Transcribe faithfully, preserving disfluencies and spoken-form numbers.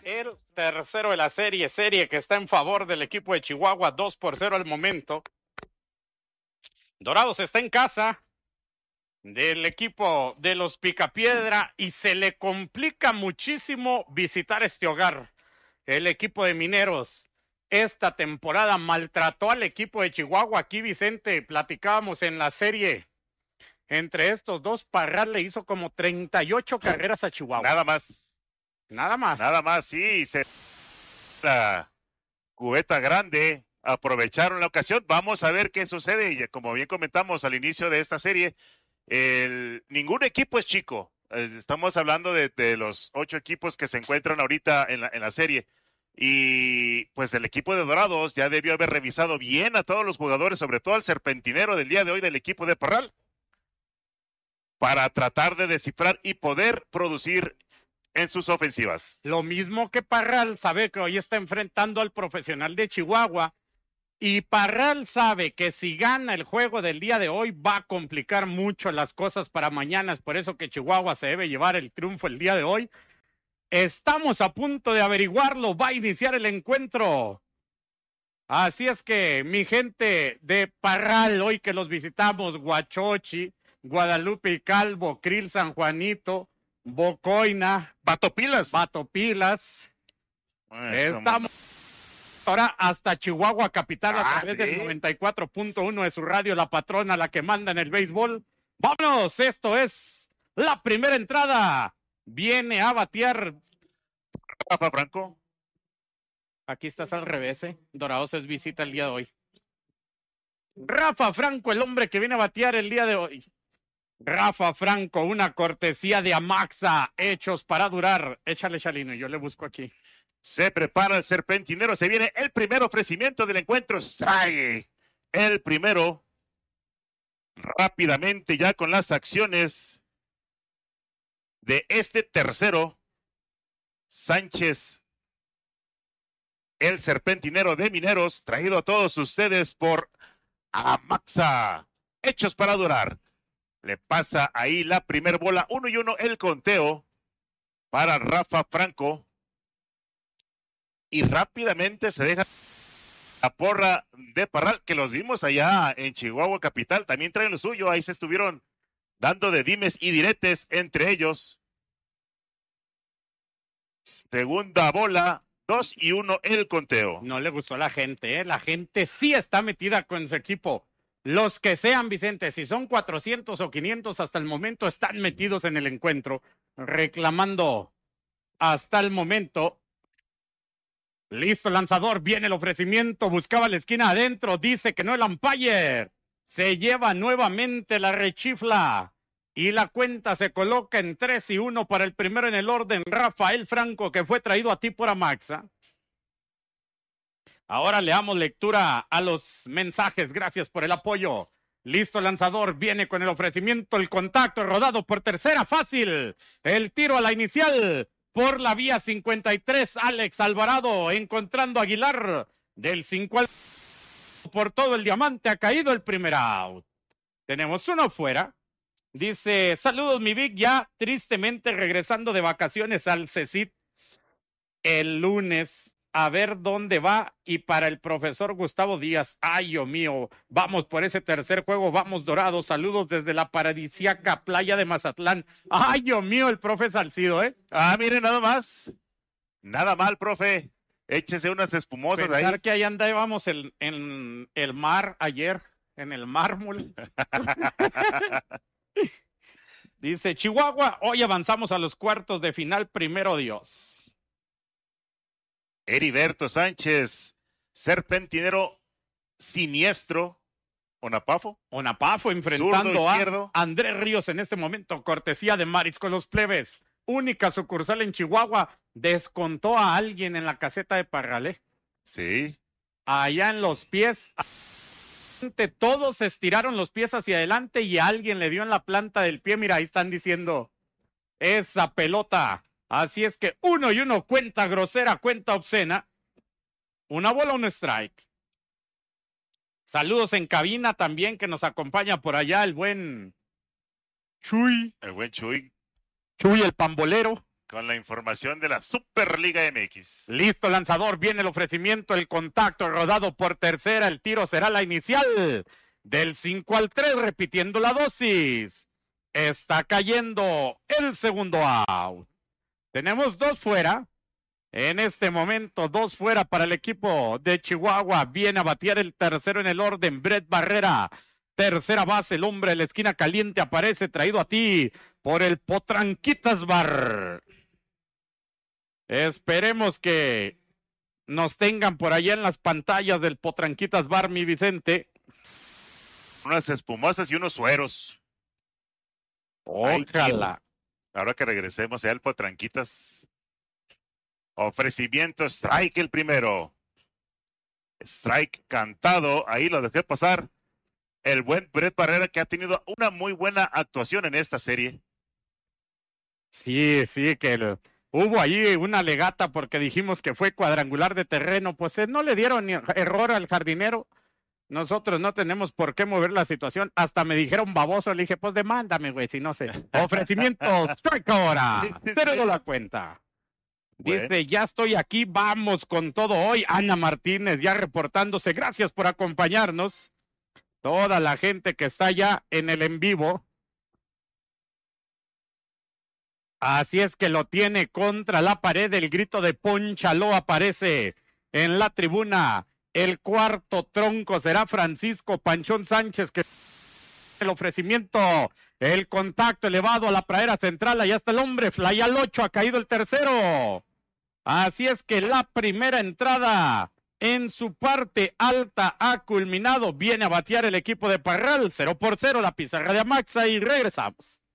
el tercero de la serie, serie que está en favor del equipo de Chihuahua, dos por cero al momento. Dorados está en casa del equipo de los Picapiedra y se le complica muchísimo visitar este hogar. El equipo de Mineros esta temporada maltrató al equipo de Chihuahua. Aquí, Vicente, platicábamos en la serie entre estos dos. Parral le hizo como treinta y ocho carreras a Chihuahua. Nada más. Nada más. Nada más, sí. Se... La cubeta grande. Aprovecharon la ocasión. Vamos a ver qué sucede. Y como bien comentamos al inicio de esta serie, el... ningún equipo es chico. Estamos hablando de, de los ocho equipos que se encuentran ahorita en la, en la serie. Y pues el equipo de Dorados ya debió haber revisado bien a todos los jugadores, sobre todo al serpentinero del día de hoy del equipo de Parral, para tratar de descifrar y poder producir en sus ofensivas. Lo mismo que Parral sabe que hoy está enfrentando al profesional de Chihuahua, y Parral sabe que si gana el juego del día de hoy va a complicar mucho las cosas para mañana. Es por eso que Chihuahua se debe llevar el triunfo el día de hoy. Estamos a punto de averiguarlo. Va a iniciar el encuentro. Así es que mi gente de Parral, hoy que los visitamos, Huachochi, Guadalupe y Calvo, Krill San Juanito, Bocoina, Batopilas. Batopilas. Bueno, Estamos ahora hasta Chihuahua capital a Ah, través ¿sí? del noventa y cuatro punto uno de su radio, la patrona, la que manda en el béisbol. Vámonos, esto es la primera entrada. Viene a batear. Rafa Franco. Aquí estás al revés, ¿eh? Dorados es visita el día de hoy. Rafa Franco, el hombre que viene a batear el día de hoy. Rafa Franco, una cortesía de Amaxa, hechos para durar. Échale, Chalino, yo le busco aquí. Se prepara el serpentinero. Se viene el primer ofrecimiento del encuentro. Strike. El primero. Rápidamente ya con las acciones de este tercero. Sánchez, el serpentinero de Mineros, traído a todos ustedes por Amaxa, hechos para durar. Le pasa ahí la primer bola, uno y uno el conteo para Rafa Franco. Y rápidamente se deja la porra de Parral, que los vimos allá en Chihuahua capital, también traen lo suyo, ahí se estuvieron dando de dimes y diretes entre ellos. Segunda bola, dos y uno el conteo. No le gustó a la gente, ¿eh? La gente sí está metida con su equipo. Los que sean, Vicente, si son cuatrocientos o quinientos hasta el momento, están metidos en el encuentro, reclamando hasta el momento. Listo el lanzador, viene el ofrecimiento, buscaba la esquina adentro, dice que no el umpire. Se lleva nuevamente la rechifla. Y la cuenta se coloca en tres y uno para el primero en el orden, Rafael Franco, que fue traído a ti por Amaxa. Ahora le damos lectura a los mensajes. Gracias por el apoyo. Listo el lanzador, viene con el ofrecimiento, el contacto rodado por tercera, fácil. El tiro a la inicial por la vía cincuenta y tres, Alex Alvarado encontrando a Aguilar del cinco al por todo el diamante. Ha caído el primer out. Tenemos uno fuera. Dice, saludos mi Vic, ya tristemente regresando de vacaciones al CECIT el lunes, a ver dónde va, y para el profesor Gustavo Díaz, ay Dios mío, vamos por ese tercer juego, vamos Dorados, saludos desde la paradisíaca playa de Mazatlán, ay Dios mío, el profe Salcido, ¿eh? Ah, miren, nada más, nada mal, profe, échese unas espumosas Pensar ahí. que ahí andábamos en, en el mar ayer, en el mármol. Dice Chihuahua, hoy avanzamos a los cuartos de final, primero Dios. Heriberto Sánchez, serpentinero siniestro, Onapafo. Onapafo enfrentando Zurdo a izquierdo. Andrés Ríos en este momento, cortesía de Marisco Los Plebes. Única sucursal en Chihuahua, descontó a alguien en la caseta de Parralé. Sí. Allá en los pies, todos estiraron los pies hacia adelante y alguien le dio en la planta del pie. Mira, ahí están diciendo esa pelota. Así es que uno y uno, cuenta grosera, cuenta obscena. Una bola, un strike. Saludos en cabina también que nos acompaña por allá el buen Chuy. El buen Chuy. Chuy el pambolero. con la información de la Superliga M X. Listo, lanzador, viene el ofrecimiento, el contacto rodado por tercera, el tiro será la inicial del cinco al tres, repitiendo la dosis. Está cayendo el segundo out. Tenemos dos fuera. En este momento, dos fuera para el equipo de Chihuahua. Viene a batear el tercero en el orden, Brett Barrera. Tercera base, el hombre de la esquina caliente aparece, traído a ti por el Potranquitas Bar. Esperemos que nos tengan por allá en las pantallas del Potranquitas Bar, mi Vicente. Unas espumosas y unos sueros. Ojalá. Ahora que regresemos al Potranquitas. Ofrecimiento, strike el primero. Strike cantado, ahí lo dejé pasar. El buen Brett Barrera, que ha tenido una muy buena actuación en esta serie. Sí, sí, que el, hubo ahí una legata porque dijimos que fue cuadrangular de terreno, pues eh, no le dieron error al jardinero. Nosotros no tenemos por qué mover la situación. Hasta me dijeron baboso, le dije, pues demándame, güey, si no sé. Ofrecimiento, strike ahora. Cero la cuenta. Dice, bueno, ya estoy aquí, vamos con todo hoy. Ana Martínez ya reportándose. Gracias por acompañarnos. Toda la gente que está ya en el en vivo. Así es que lo tiene contra la pared. El grito de Pónchalo aparece en la tribuna. El cuarto tronco será Francisco Panchón Sánchez, que el ofrecimiento, el contacto elevado a la pradera central. Allá está el hombre, fly al ocho, ha caído el tercero. Así es que la primera entrada en su parte alta ha culminado. Viene a batear el equipo de Parral, cero por cero, la pizarra de Amaxa y regresamos.